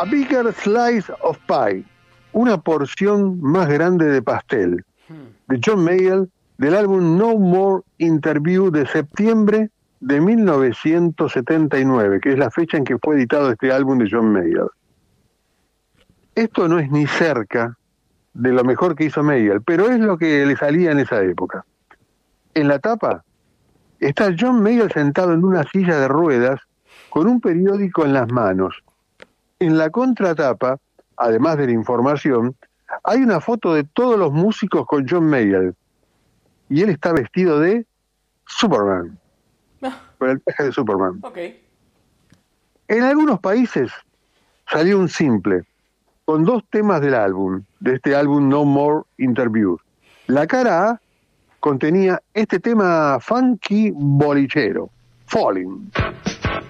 A Bigger Slice of Pie, una porción más grande de pastel, de John Mayall, del álbum No More Interview de septiembre de 1979, que es la fecha en que fue editado este álbum de John Mayall. Esto no es ni cerca de lo mejor que hizo Mayall, pero es lo que le salía en esa época. En la tapa está John Mayall sentado en una silla de ruedas con un periódico en las manos. En la contratapa, además de la información, hay una foto de todos los músicos con John Mayall. Y él está vestido de Superman, con el traje de Superman. Okay. En algunos países salió un simple, con 2 temas del álbum, de este álbum No More Interview. La cara A contenía este tema funky bolichero, Falling.